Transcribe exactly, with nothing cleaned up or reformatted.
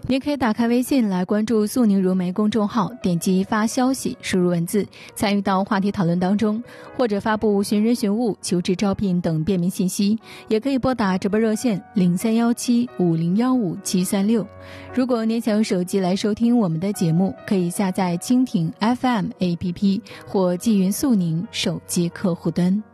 您可以打开微信来关注苏宁如梅公众号，点击发消息，输入文字，参与到话题讨论当中，或者发布寻人寻物、求职招聘等便民信息，也可以拨打直播热线零三幺七五零幺五七三六。如果您想用手机来收听我们的节目，可以下载蜻蜓 F M A P P 或纪云苏宁手机客户端。